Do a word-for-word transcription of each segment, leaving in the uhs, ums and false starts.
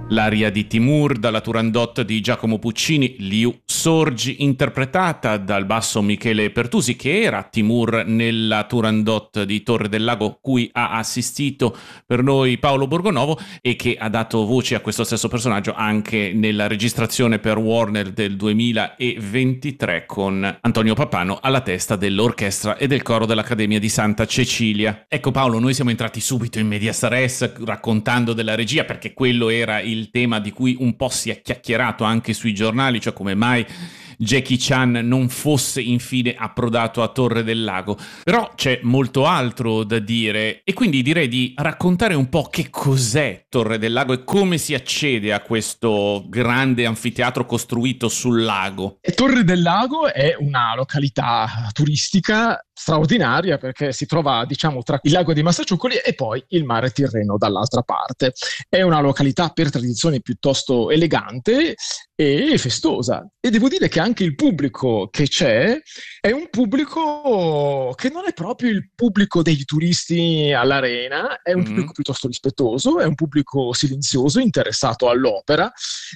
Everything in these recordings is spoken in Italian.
L'aria di Timur dalla Turandot di Giacomo Puccini, Liu Sorgi, interpretata dal basso Michele Pertusi, che era Timur nella Turandot di Torre del Lago, cui ha assistito per noi Paolo Borgonovo e che ha dato voce a questo stesso personaggio anche nella registrazione per Warner del duemilaventitré con Antonio Pappano alla testa dell'orchestra e del coro dell'Accademia di Santa Cecilia. Ecco Paolo, noi siamo entrati subito in medias res raccontando della regia, perché quello era il il tema di cui un po' si è chiacchierato anche sui giornali, cioè come mai Jackie Chan non fosse infine approdato a Torre del Lago. Però c'è molto altro da dire e quindi direi di raccontare un po' che cos'è Torre del Lago e come si accede a questo grande anfiteatro costruito sul lago. E Torre del Lago è una località turistica straordinaria perché si trova, diciamo, tra il lago di Massaciuccoli e poi il mare Tirreno dall'altra parte. È una località per tradizione piuttosto elegante e festosa, e devo dire che anche il pubblico che c'è è un pubblico che non è proprio il pubblico dei turisti all'arena, è un mm-hmm. pubblico piuttosto rispettoso, è un pubblico silenzioso, interessato all'opera,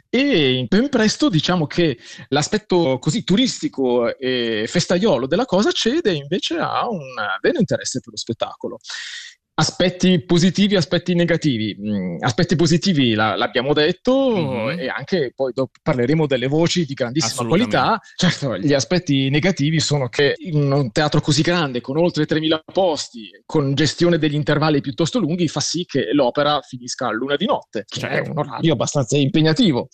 e ben presto diciamo che l'aspetto così turistico e festaiolo della cosa cede invece a un vero interesse per lo spettacolo. Aspetti positivi, aspetti negativi. Mm, aspetti positivi la, l'abbiamo detto, mm-hmm. e anche poi dopo parleremo delle voci di grandissima qualità. Certo, gli aspetti negativi sono che in un teatro così grande, con oltre tremila posti, con gestione degli intervalli piuttosto lunghi, fa sì che l'opera finisca a luna di notte, che certo. è un orario abbastanza impegnativo.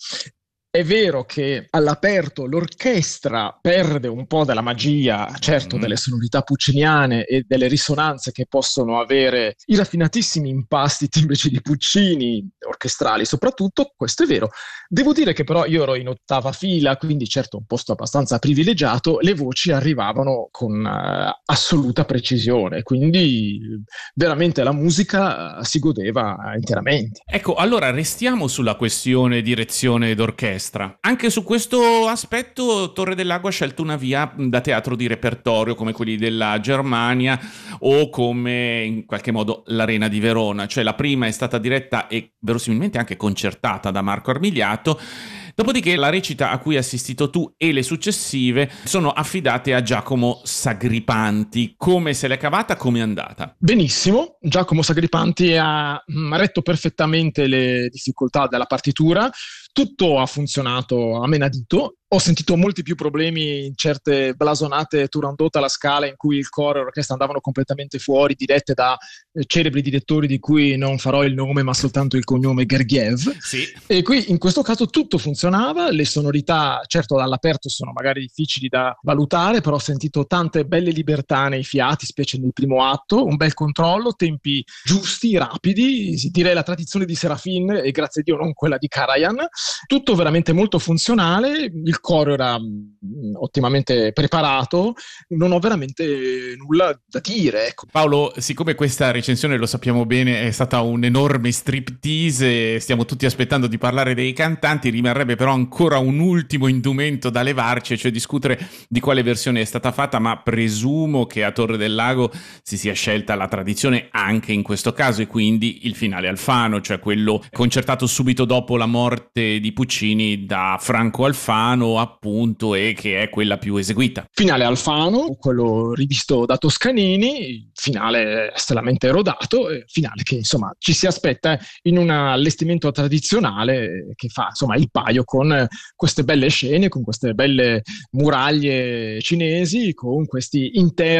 È vero che all'aperto l'orchestra perde un po' della magia, certo, mm. delle sonorità pucciniane e delle risonanze che possono avere i raffinatissimi impasti timbri di Puccini, orchestrali soprattutto, questo è vero. Devo dire che però io ero in ottava fila, quindi certo un posto abbastanza privilegiato, le voci arrivavano con uh, assoluta precisione, quindi veramente la musica uh, si godeva interamente. Ecco, allora restiamo sulla questione direzione d'orchestra. Anche su questo aspetto Torre del Lago ha scelto una via da teatro di repertorio come quelli della Germania o come in qualche modo l'Arena di Verona, cioè la prima è stata diretta e verosimilmente anche concertata da Marco Armigliato. Dopodiché la recita a cui hai assistito tu e le successive sono affidate a Giacomo Sagripanti. Come se l'è cavata, come è andata? Benissimo, Giacomo Sagripanti ha retto perfettamente le difficoltà della partitura, tutto ha funzionato a menadito. Ho sentito molti più problemi in certe blasonate Turandot alla Scala in cui il coro e l'orchestra andavano completamente fuori, dirette da eh, celebri direttori di cui non farò il nome ma soltanto il cognome, Gergiev. Sì. E qui in questo caso tutto funzionava, le sonorità certo dall'aperto sono magari difficili da valutare, però ho sentito tante belle libertà nei fiati, specie nel primo atto, un bel controllo, tempi giusti, rapidi, direi la tradizione di Serafin e grazie a Dio non quella di Karajan, tutto veramente molto funzionale. Il coro era mh, ottimamente preparato, non ho veramente nulla da dire, ecco. Paolo, siccome questa recensione, lo sappiamo bene, è stata un enorme striptease, stiamo tutti aspettando di parlare dei cantanti, rimarrebbe però ancora un ultimo indumento da levarci, cioè discutere di quale versione è stata fatta, ma presumo che a Torre del Lago si sia scelta la tradizione anche in questo caso, e quindi il finale Alfano, cioè quello concertato subito dopo la morte di Puccini da Franco Alfano, appunto, e che è quella più eseguita. Finale Alfano, quello rivisto da Toscanini, finale estremamente rodato, finale che insomma ci si aspetta in un allestimento tradizionale che fa insomma il paio con queste belle scene, con queste belle muraglie cinesi, con questi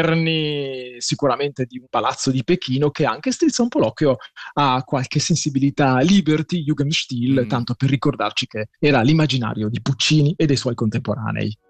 interni sicuramente di un palazzo di Pechino che anche strizza un po' l'occhio a qualche sensibilità Liberty, Jugendstil, mm. tanto per ricordarci che era l'immaginario di Puccini e dei suoi contemporanei.